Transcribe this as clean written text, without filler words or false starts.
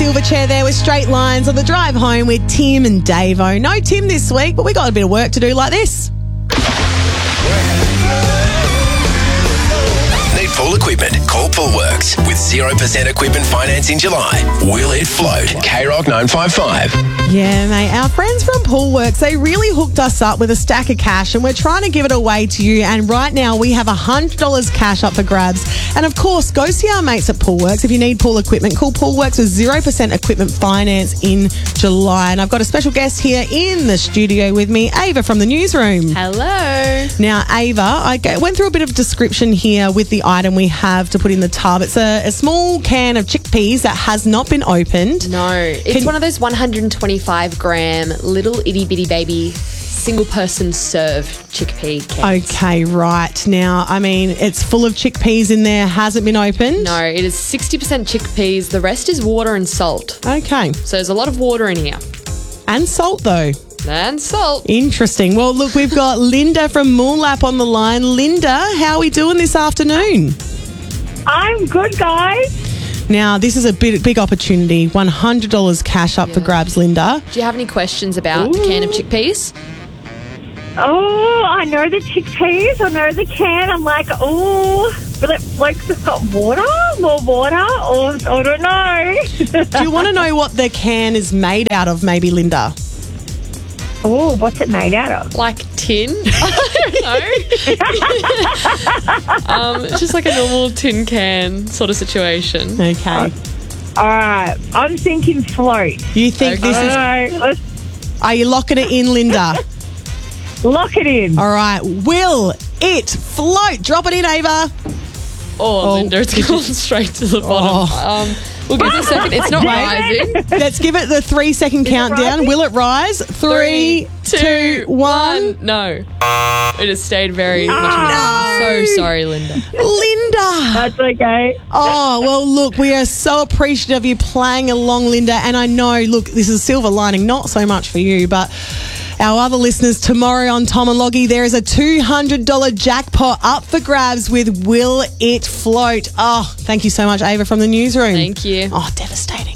Silverchair there with Straight Lines on the drive home with Tim and Davo. No Tim this week, but we got a bit of work to do like this. Need pool equipment? Call Poolworks. With 0% equipment finance in July. Will it float? K-Rock 955. Yeah, mate. Our friends from Poolworks, they really hooked us up with a stack of cash and we're trying to give it away to you. And right now we have $100 cash up for grabs. And of course, go see our mates at Poolworks. If you need pool equipment, call Poolworks with 0% equipment finance in July. And I've got a special guest here in the studio with me, Ava from the newsroom. Hello. Now, Ava, I went through a bit of description here with the item we have to put in the tub. It's a small can of chickpeas that has not been opened. No, it's one of those 125-gram little itty-bitty baby single-person serve chickpea cans. Okay, right. Now, I mean, it's full of chickpeas in there, hasn't been opened? No, it is 60% chickpeas. The rest is water and salt. Okay. So there's a lot of water in here. And salt, though. And salt. Interesting. Well, look, we've got Linda from Moolap on the line. Linda, how are we doing this afternoon? I'm good, guys. Now, this is a big opportunity. $100 cash up for grabs, Linda. Do you have any questions about the can of chickpeas? Oh, I know the chickpeas. I know the can. I'm like, oh, will it like it's got water? More water? Or I don't know. Do you want to know what the can is made out of, maybe, Linda? Oh, what's it made out of? Like tin? I don't know. It's just like a normal tin can sort of situation. Okay. All right. I'm thinking float. You think this is... Let's Are you locking it in, Linda? lock it in. All right. Will it float? Drop it in, Ava. Oh, Linda, it's gone straight to the bottom. We'll give it a second. It's not rising. Let's give it the 3-second countdown. rising? Will it rise? 3, 2, 1. No. It has stayed very much. I'm so sorry, Linda. Linda. That's okay. Oh, well, look, we are so appreciative of you playing along, Linda. And I know, look, this is silver lining, not so much for you, but our other listeners tomorrow on Tom and Loggy, there is a $200 jackpot up for grabs with Will It Float. Oh, thank you so much, Ava from the newsroom. Thank you. Oh, devastating.